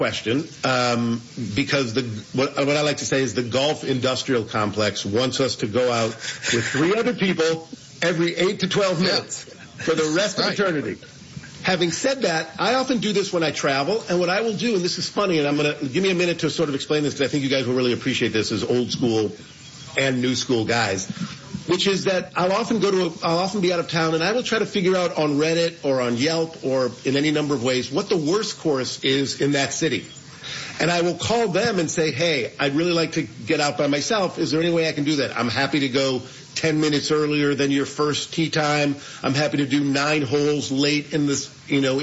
question, because what I like to say is the golf industrial complex wants us to go out with 3 other people every 8 to 12 minutes for the rest of eternity. Having said that, I often do this when I travel, and what I will do, and this is funny, and I'm going to give me a minute to sort of explain this because I think you guys will really appreciate this as old school and new school guys, which is that I'll often be out of town, and I will try to figure out on Reddit or on Yelp or in any number of ways what the worst course is in that city. And I will call them and say, hey, I'd really like to get out by myself. Is there any way I can do that? I'm happy to go 10 minutes earlier than your first tee time. I'm happy to do 9 holes late in this,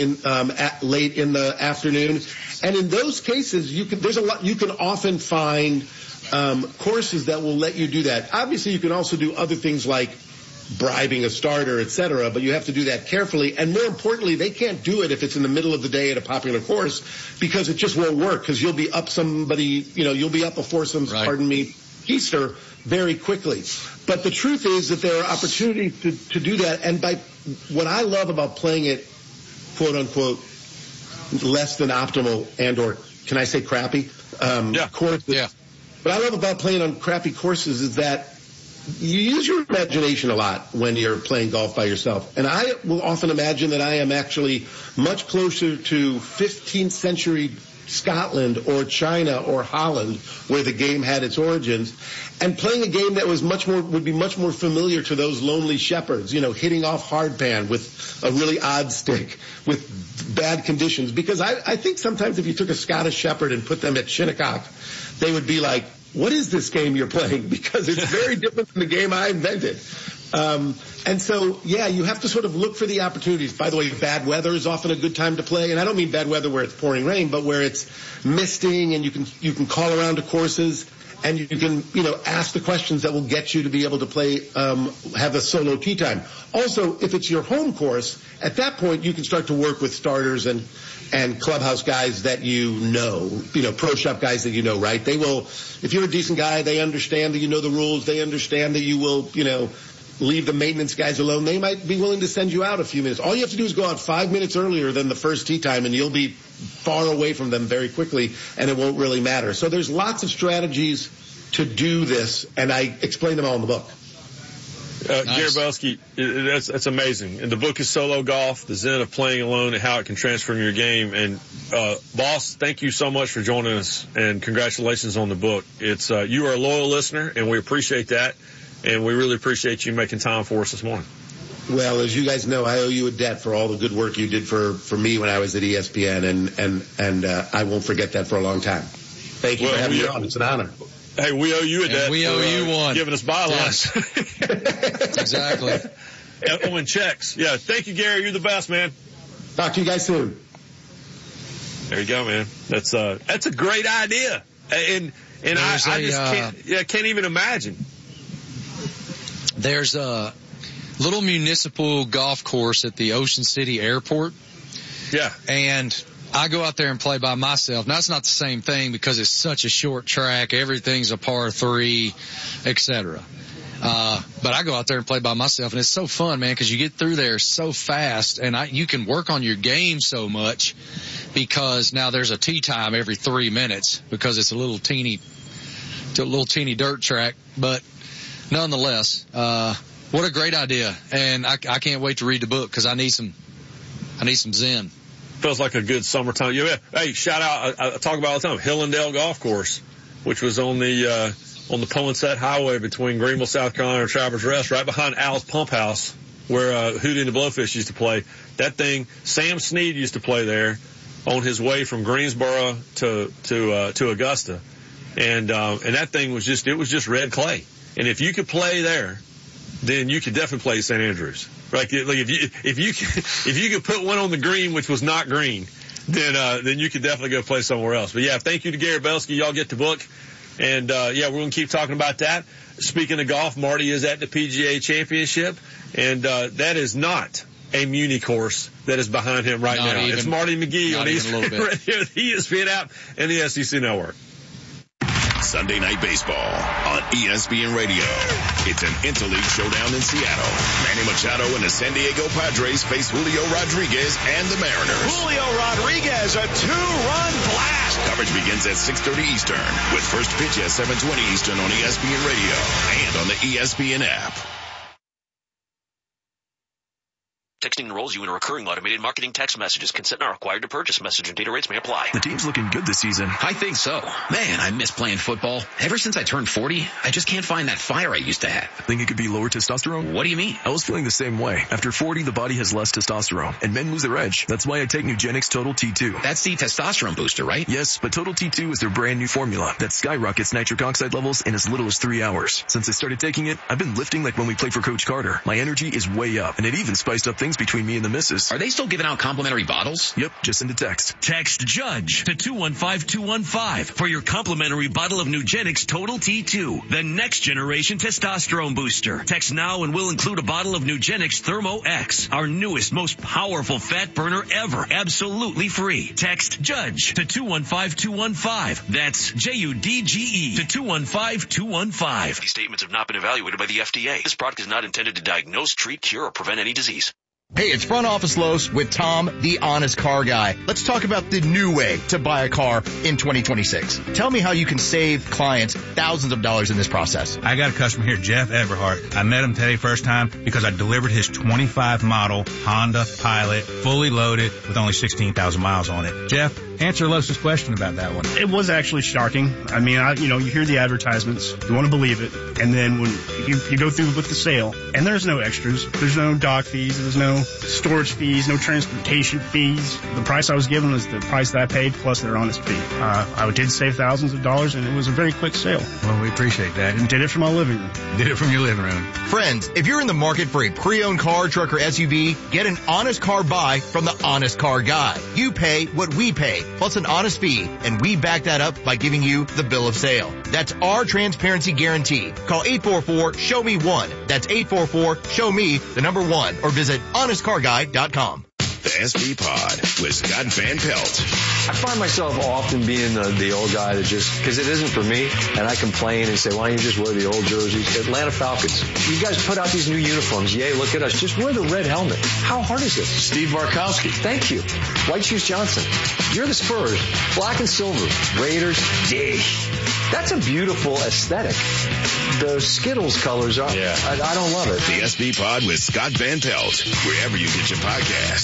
late in the afternoon. And in those cases, you can often find courses that will let you do that. Obviously, you can also do other things like bribing a starter, et cetera, but you have to do that carefully. And more importantly, they can't do it if it's in the middle of the day at a popular course because it just won't work because you'll be up you'll be up before some, Easter very quickly. But the truth is that there are opportunities to do that. And by what I love about playing it, quote unquote, less than optimal and or can I say crappy? Courses. Yeah. What I love about playing on crappy courses is that you use your imagination a lot when you're playing golf by yourself. And I will often imagine that I am actually much closer to 15th century Scotland or China or Holland where the game had its origins and playing a game that would be much more familiar to those lonely shepherds, hitting off hardpan with a really odd stick with bad conditions. Because I think sometimes if you took a Scottish shepherd and put them at Shinnecock, they would be like, what is this game you're playing? Because it's very different from the game I invented. And so, you have to sort of look for the opportunities. By the way, bad weather is often a good time to play. And I don't mean bad weather where it's pouring rain, but where it's misting and you can call around to courses and you can, ask the questions that will get you to be able to play, have a solo tee time. Also, if it's your home course, at that point you can start to work with starters and clubhouse guys that pro shop guys that right? They will, if you're a decent guy, they understand that you know the rules, they understand that you will, leave the maintenance guys alone. They might be willing to send you out a few minutes. All you have to do is go out 5 minutes earlier than the first tee time and you'll be far away from them very quickly and it won't really matter. So there's lots of strategies to do this and I explain them all in the book. Gary Belsky, that's amazing. And the book is Solo Golf, the Zen of Playing Alone and How It Can Transform Your Game. And, boss, thank you so much for joining us and congratulations on the book. It's, you are a loyal listener and we appreciate that. And we really appreciate you making time for us this morning. Well, as you guys know, I owe you a debt for all the good work you did for me when I was at ESPN and I won't forget that for a long time. Thank you for having me on. It's an honor. Hey, we owe you a debt. We owe you one. Giving us bylines. Yes. Exactly. Owing checks. Yeah. Thank you, Gary. You're the best, man. Talk to you guys soon. There you go, man. That's a great idea. And I can't even imagine. There's a little municipal golf course at the Ocean City Airport. Yeah. And I go out there and play by myself. Now, it's not the same thing because it's such a short track. Everything's a par 3, etc. But I go out there and play by myself, and it's so fun, man, because you get through there so fast, and you can work on your game so much because now there's a tee time every 3 minutes because it's a little teeny dirt track. But nonetheless, what a great idea. And I can't wait to read the book because I need some zen. Feels like a good summertime. Hey, shout out, I talk about all the time, Hillendale Golf Course, which was on the Poinsett Highway between Greenville, South Carolina and Travelers Rest, right behind Al's Pump House, where Hootie and the Blowfish used to play. That thing, Sam Snead used to play there on his way from Greensboro to Augusta. And that thing was just red clay. And if you could play there, then you could definitely play St. Andrews. Like if you could put one on the green, which was not green, then you could definitely go play somewhere else. But yeah, thank you to Gary Belsky. Y'all get the book. And, we're going to keep talking about that. Speaking of golf, Marty is at the PGA Championship, and, that is not a Muni course that is behind him right now. It's Marty McGee on ESPN Radio, the ESPN app, and the SEC Network. Sunday Night Baseball on ESPN Radio. It's an interleague showdown in Seattle. Manny Machado and the San Diego Padres face Julio Rodriguez and the Mariners. Julio Rodriguez, a 2-run blast coverage begins at 6:30 Eastern with first pitch at 7:20 Eastern on ESPN Radio and on the ESPN app. Texting enrolls you in a recurring automated marketing text messages. Consent not required to purchase. Message and data rates may apply. The team's looking good this season. I think so. Man, I miss playing football. Ever since I turned 40, I just can't find that fire I used to have. Think it could be lower testosterone? What do you mean? I was feeling the same way. After 40, the body has less testosterone, and men lose their edge. That's why I take Nugenix Total T2. That's the testosterone booster, right? Yes, but Total T2 is their brand new formula that skyrockets nitric oxide levels in as little as 3 hours. Since I started taking it, I've been lifting like when we played for Coach Carter. My energy is way up, and it even spiced up things between me and the missus. Are they still giving out complimentary bottles? Yep, just send a text. Text JUDGE to 215-215 for your complimentary bottle of Nugenix Total T2, the next generation testosterone booster. Text now and we'll include a bottle of Nugenix Thermo X, our newest, most powerful fat burner ever, absolutely free. Text JUDGE to 215-215. That's JUDGE to 215-215. These statements have not been evaluated by the FDA. This product is not intended to diagnose, treat, cure, or prevent any disease. Hey, it's Front Office Los with Tom, the honest car guy. Let's talk about the new way to buy a car in 2026. Tell me how you can save clients thousands of dollars in this process. I got a customer here, Jeff Everhart. I met him today first time because I delivered his 25 model Honda Pilot, fully loaded with only 16,000 miles on it. Jeff, answer Los's question about that one. It was actually shocking. I mean, you hear the advertisements, you want to believe it, and then when you go through with the sale, and there's no extras, there's no dock fees, there's no storage fees, no transportation fees. The price I was given was the price that I paid plus their honest fee. I did save thousands of dollars, and it was a very quick sale. Well, we appreciate that. And did it from my living room. Did it from your living room. Friends, if you're in the market for a pre-owned car, truck, or SUV, get an honest car buy from the Honest Car Guy. You pay what we pay, plus an honest fee, and we back that up by giving you the bill of sale. That's our transparency guarantee. Call 844-SHOW-ME-1. That's 844-SHOW-ME-1, or visit honestcarguy.com. The SB Pod with Scott Van Pelt. I find myself often being the old guy that just, because it isn't for me, and I complain and say, why don't you just wear the old jerseys? Atlanta Falcons, you guys put out these new uniforms. Yay, look at us. Just wear the red helmet. How hard is it? Steve Barkowski. Thank you. White Shoes Johnson. You're the Spurs. Black and silver. Raiders. Dig. That's a beautiful aesthetic. The Skittles colors are, yeah. I don't love it. The SB Pod with Scott Van Pelt, wherever you get your podcast.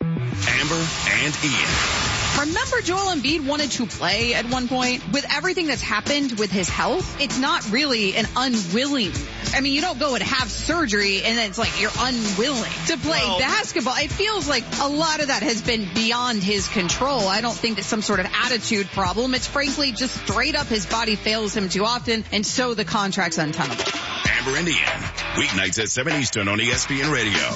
Amber and Ian. Remember Joel Embiid wanted to play at one point? With everything that's happened with his health, it's not really an unwilling. I mean, you don't go and have surgery and then it's like you're unwilling to play basketball. It feels like a lot of that has been beyond his control. I don't think it's some sort of attitude problem. It's frankly just straight up his body fails him too often, and so the contract's untenable. Amber and Ian, weeknights at 7 Eastern on ESPN Radio.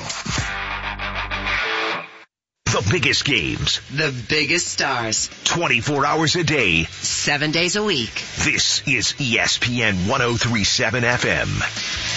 The biggest games. The biggest stars. 24 hours a day. 7 days a week. This is ESPN 103.7 FM.